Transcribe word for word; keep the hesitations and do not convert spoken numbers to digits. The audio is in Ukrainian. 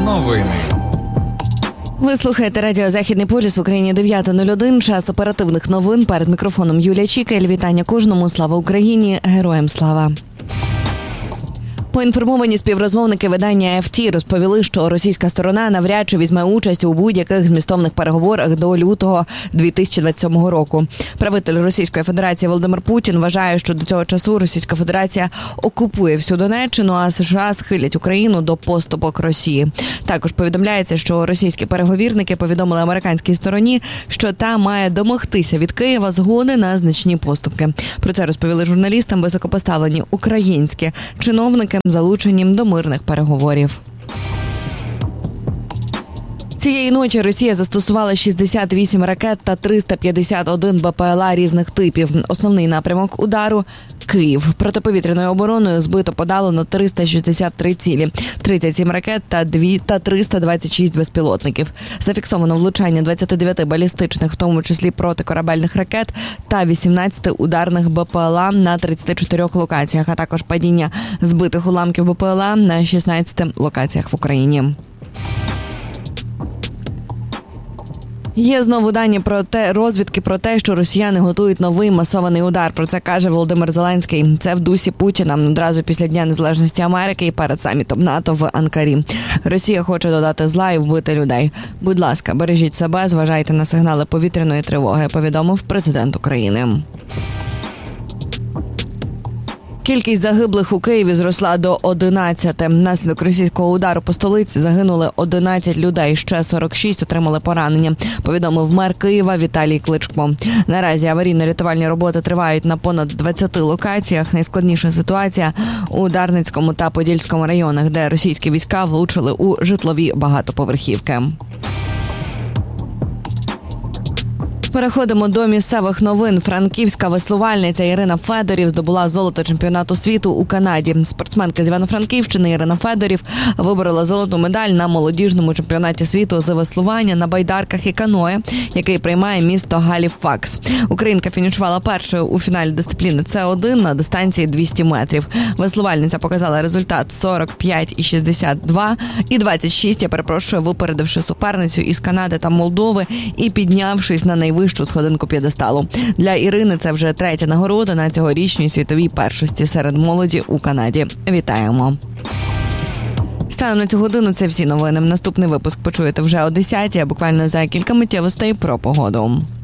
Новини. Ви слухаєте радіо «Західний полюс», в Україні дев'ята нуль один, час оперативних новин. Перед мікрофоном Юлія Чікель. Вітання кожному. Слава Україні! Героям слава! Поінформовані співрозмовники видання еф ті розповіли, що російська сторона навряд чи візьме участь у будь-яких змістовних переговорах до лютого дві тисячі двадцять сьомого року. Правитель Російської Федерації Володимир Путін вважає, що до цього часу Російська Федерація окупує всю Донеччину, а США схилять Україну до поступок Росії. Також повідомляється, що російські переговірники повідомили американській стороні, що та має домогтися від Києва згоди на значні поступки. Про це розповіли журналістам високопоставлені українські чиновники, залучені до мирних переговорів. Цієї ночі Росія застосувала шістдесят вісім ракет та триста п'ятдесят один be пе ел а різних типів. Основний напрямок удару – Київ. Протиповітряною обороною збито подалено триста шістдесят три цілі, тридцять сім ракет та триста двадцять шість безпілотників. Зафіксовано влучання двадцяти дев'яти балістичних, в тому числі протикорабельних ракет та вісімнадцяти ударних be пе ел а на тридцяти чотирьох локаціях, а також падіння збитих уламків be пе ел а на шістнадцяти локаціях в Україні. Є знову дані про те, розвідки про те, що росіяни готують новий масований удар. Про це каже Володимир Зеленський. Це в дусі Путіна одразу після Дня Незалежності Америки і перед самітом НАТО в Анкарі. Росія хоче додати зла і вбити людей. Будь ласка, бережіть себе, зважайте на сигнали повітряної тривоги, повідомив президент України. Кількість загиблих у Києві зросла до одинадцяти. Внаслідок російського удару по столиці загинули одинадцять людей, ще сорок шість отримали поранення, повідомив мер Києва Віталій Кличко. Наразі аварійно-рятувальні роботи тривають на понад двадцяти локаціях. Найскладніша ситуація у Дарницькому та Подільському районах, де російські війська влучили у житлові багатоповерхівки. Переходимо до місцевих новин. Франківська веслувальниця Ірина Федорів здобула золото чемпіонату світу у Канаді. Спортсменка з Івано-Франківщини Ірина Федорів виборола золоту медаль на молодіжному чемпіонаті світу з веслування на байдарках і каное, який приймає місто Галіфакс. Українка фінішувала першою у фіналі дисципліни Це один на дистанції двісті метрів. Веслувальниця показала результат сорок п'ять і шістдесят два і двадцять шість, я перепрошую, випередивши суперницю із Канади та Молдови і піднявшись на найвищу сходинку п'єдесталу. Для Ірини це вже третя нагорода на цьогорічній світовій першості серед молоді у Канаді. Вітаємо! Станом на цю годину це всі новини. Наступний випуск почуєте вже о десятій, а буквально за кілька миттєвостей про погоду.